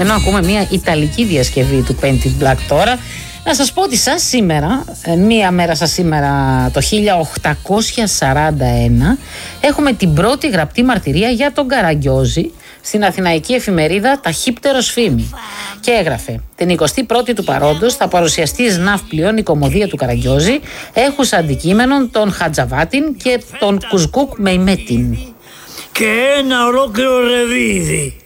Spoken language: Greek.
ενώ ακούμε μια ιταλική διασκευή του Painted Black τώρα. Να σας πω ότι σαν σήμερα, μία μέρα σαν σήμερα το 1841, έχουμε την πρώτη γραπτή μαρτυρία για τον Καραγκιόζη στην αθηναϊκή εφημερίδα Ταχύπτερος Φήμη. Και έγραφε: την 21η του παρόντος θα παρουσιαστεί ναύπλιον η κωμωδία του Καραγκιόζη, έχουσα αντικείμενον τον Χατζαβάτιν και τον Κουσκούκ Μεϊμέτιν. Και ένα ολόκληρο ρεβίδι.